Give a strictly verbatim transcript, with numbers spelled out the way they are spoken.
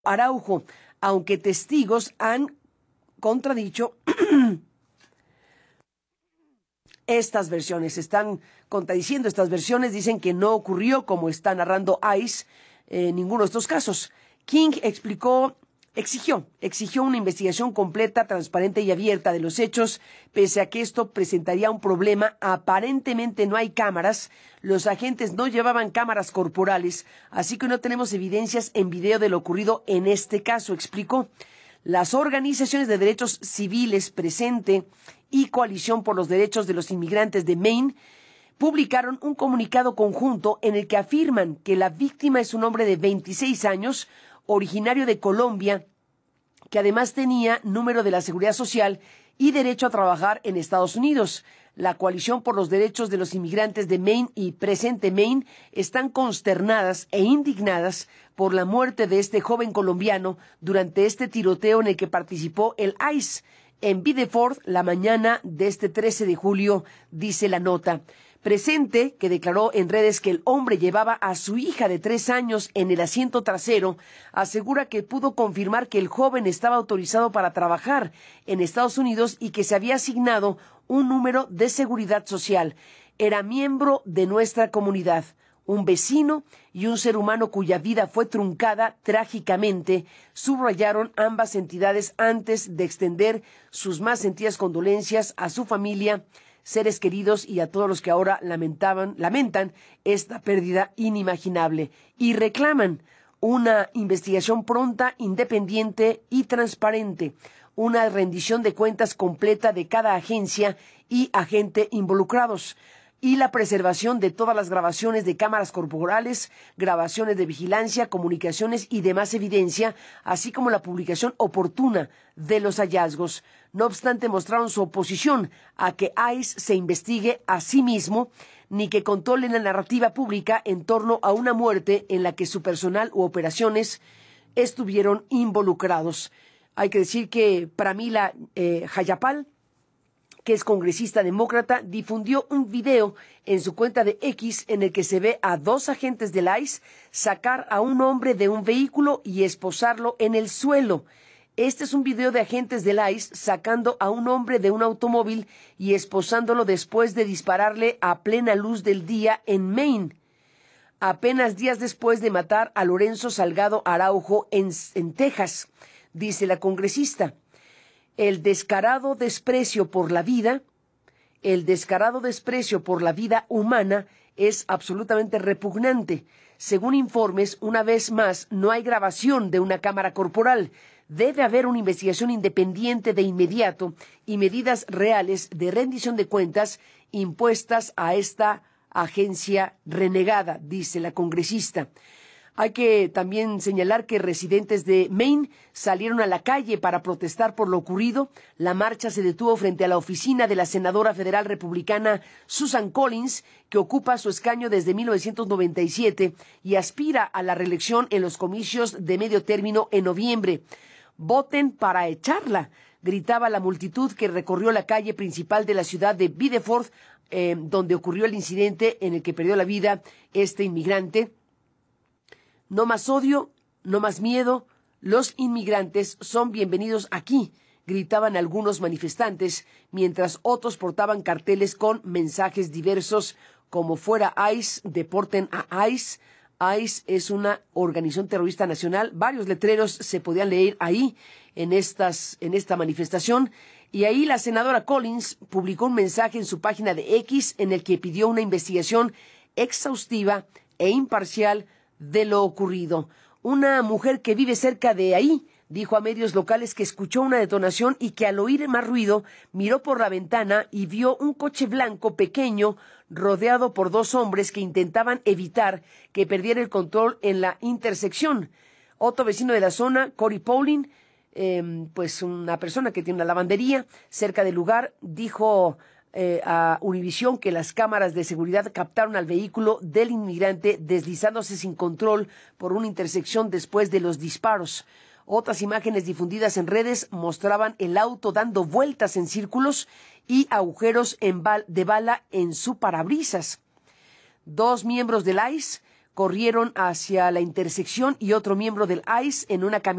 Araujo, aunque testigos han contradicho estas versiones. Están contradiciendo estas versiones, dicen que no ocurrió como está narrando ICE en eh, ninguno de estos casos. King explicó, exigió, exigió una investigación completa, transparente y abierta de los hechos, pese a que esto presentaría un problema. Aparentemente no hay cámaras, los agentes no llevaban cámaras corporales, así que no tenemos evidencias en video de lo ocurrido en este caso, explicó. Las organizaciones de derechos civiles Presente y Coalición por los Derechos de los Inmigrantes de Maine publicaron un comunicado conjunto en el que afirman que la víctima es un hombre de veintiséis años, originario de Colombia, que además tenía número de la Seguridad Social y derecho a trabajar en Estados Unidos. La Coalición por los Derechos de los Inmigrantes de Maine y Presente Maine están consternadas e indignadas por la muerte de este joven colombiano durante este tiroteo en el que participó el ICE en Biddeford la mañana de este trece de julio, dice la nota. Presente, que declaró en redes que el hombre llevaba a su hija de tres años en el asiento trasero, asegura que pudo confirmar que el joven estaba autorizado para trabajar en Estados Unidos y que se había asignado un número de seguridad social. Era miembro de nuestra comunidad, un vecino y un ser humano cuya vida fue truncada trágicamente, subrayaron ambas entidades antes de extender sus más sentidas condolencias a su familia, seres queridos y a todos los que ahora lamentaban, lamentan esta pérdida inimaginable y reclaman una investigación pronta, independiente y transparente, una rendición de cuentas completa de cada agencia y agente involucrados y la preservación de todas las grabaciones de cámaras corporales, grabaciones de vigilancia, comunicaciones y demás evidencia, así como la publicación oportuna de los hallazgos. No obstante, mostraron su oposición a que ICE se investigue a sí mismo, ni que controle la narrativa pública en torno a una muerte en la que su personal u operaciones estuvieron involucrados. Hay que decir que Pramila eh, Jayapal, que es congresista demócrata, difundió un video en su cuenta de X en el que se ve a dos agentes del ICE sacar a un hombre de un vehículo y esposarlo en el suelo. Este es un video de agentes del ICE sacando a un hombre de un automóvil y esposándolo después de dispararle a plena luz del día en Maine, apenas días después de matar a Lorenzo Salgado Araujo en, en Texas, dice la congresista. El descarado desprecio por la vida, el descarado desprecio por la vida humana es absolutamente repugnante. Según informes, una vez más, no hay grabación de una cámara corporal. Debe haber una investigación independiente de inmediato y medidas reales de rendición de cuentas impuestas a esta agencia renegada, dice la congresista. Hay que también señalar que residentes de Maine salieron a la calle para protestar por lo ocurrido. La marcha se detuvo frente a la oficina de la senadora federal republicana Susan Collins, que ocupa su escaño desde mil novecientos noventa y siete y aspira a la reelección en los comicios de medio término en noviembre. ¡Voten para echarla!, gritaba la multitud que recorrió la calle principal de la ciudad de Biddeford, eh, donde ocurrió el incidente en el que perdió la vida este inmigrante. No más odio, no más miedo, los inmigrantes son bienvenidos aquí, gritaban algunos manifestantes, mientras otros portaban carteles con mensajes diversos como fuera ICE, deporten a ICE. ICE es una organización terrorista nacional. Varios letreros se podían leer ahí en, estas, en esta manifestación. Y ahí la senadora Collins publicó un mensaje en su página de X en el que pidió una investigación exhaustiva e imparcial de lo ocurrido. Una mujer que vive cerca de ahí dijo a medios locales que escuchó una detonación y que al oír más ruido miró por la ventana y vio un coche blanco pequeño rodeado por dos hombres que intentaban evitar que perdiera el control en la intersección. Otro vecino de la zona, Cory Pauling, eh, pues una persona que tiene una lavandería cerca del lugar, dijo Eh, a Univisión que las cámaras de seguridad captaron al vehículo del inmigrante deslizándose sin control por una intersección después de los disparos. Otras imágenes difundidas en redes mostraban el auto dando vueltas en círculos y agujeros en bal- de bala en su parabrisas. Dos miembros del ICE corrieron hacia la intersección y otro miembro del I C E en una camioneta